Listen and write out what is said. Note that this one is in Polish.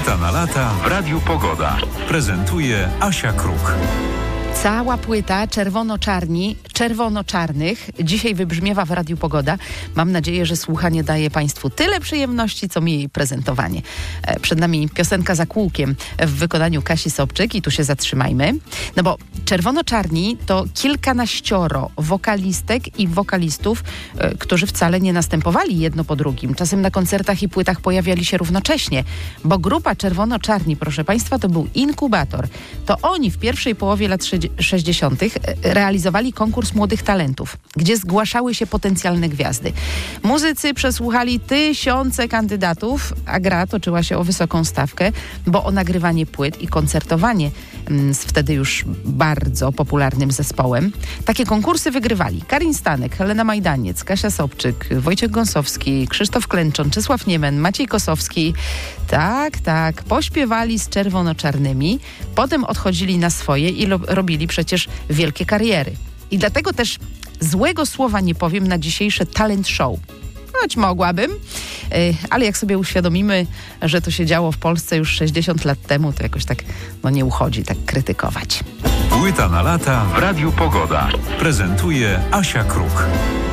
Płyta na lata w Radiu Pogoda. Prezentuje Asia Kruk. Cała płyta czerwono-czarnych dzisiaj wybrzmiewa w Radiu Pogoda. Mam nadzieję, że słuchanie daje Państwu tyle przyjemności, co mi jej prezentowanie. Przed nami piosenka Za kółkiem w wykonaniu Kasi Sobczyk i tu się zatrzymajmy. No bo czerwono-czarni to kilkanaścioro wokalistek i wokalistów, którzy wcale nie następowali jedno po drugim. Czasem na koncertach i płytach pojawiali się równocześnie, bo grupa czerwono-czarni, proszę Państwa, to był inkubator. To oni w pierwszej połowie lat 60. realizowali konkurs młodych talentów, gdzie zgłaszały się potencjalne gwiazdy. Muzycy przesłuchali tysiące kandydatów, a gra toczyła się o wysoką stawkę, bo o nagrywanie płyt i koncertowanie z wtedy już bardzo popularnym zespołem. Takie konkursy wygrywali Karin Stanek, Helena Majdaniec, Kasia Sobczyk, Wojciech Gąsowski, Krzysztof Klęczon, Czesław Niemen, Maciej Kosowski. Tak, pośpiewali z czerwono-czarnymi, potem odchodzili na swoje i robili przecież wielkie kariery. I dlatego też złego słowa nie powiem na dzisiejsze talent show. Choć mogłabym, ale jak sobie uświadomimy, że to się działo w Polsce już 60 lat temu, to jakoś tak nie uchodzi tak krytykować. Płyta na lata w Radiu Pogoda. Prezentuje Asia Kruk.